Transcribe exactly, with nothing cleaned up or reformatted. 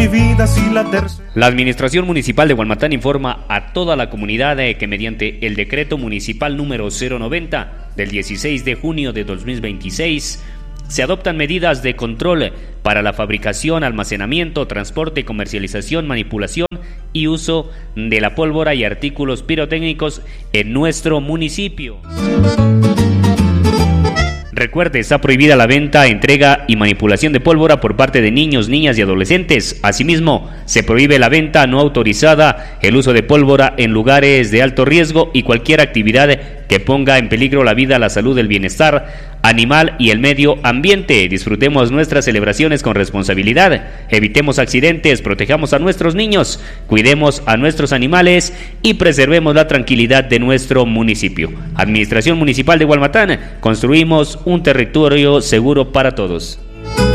mi vida si la tercera. La Administración Municipal de Hualmatán informa a toda la comunidad eh, que mediante el decreto municipal número cero noventa del dieciséis de junio de dos mil veintiséis se adoptan medidas de control para la fabricación, almacenamiento, transporte, comercialización, manipulación y uso de la pólvora y artículos pirotécnicos en nuestro municipio. Recuerde, está prohibida la venta, entrega y manipulación de pólvora por parte de niños, niñas y adolescentes. Asimismo, se prohíbe la venta no autorizada, el uso de pólvora en lugares de alto riesgo y cualquier actividad que ponga en peligro la vida, la salud, el bienestar animal y el medio ambiente. Disfrutemos nuestras celebraciones con responsabilidad, evitemos accidentes, protejamos a nuestros niños, cuidemos a nuestros animales y preservemos la tranquilidad de nuestro municipio. Administración Municipal de Hualmatán, construimos un territorio seguro para todos.